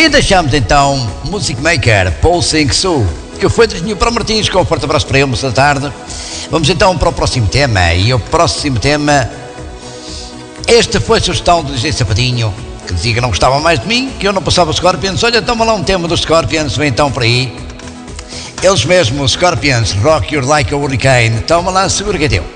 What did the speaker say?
E deixamos então Music Maker, Paul Sing-Soo, que foi testemunho para o Martins, com um forte abraço para ele, moça da tarde. Vamos então para o próximo tema, e o próximo tema, esta foi a sugestão do DJ Safadinho, que dizia que não gostava mais de mim, que eu não passava Scorpions. Olha, toma lá um tema dos Scorpions, vem então por aí. Eles mesmos, Scorpions, Rock Your Like a Hurricane. Toma lá, segura que é teu.